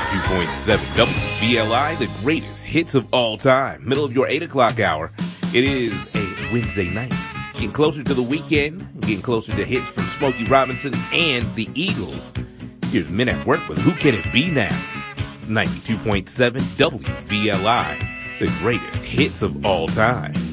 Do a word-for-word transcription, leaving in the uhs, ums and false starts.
ninety-two point seven W V L I, the greatest hits of all time. Middle of your eight o'clock hour. It is a Wednesday night. Getting closer to the weekend, getting closer to hits from Smokey Robinson and the Eagles. Here's Men at Work with Who Can It Be Now? ninety-two point seven W V L I, the greatest hits of all time.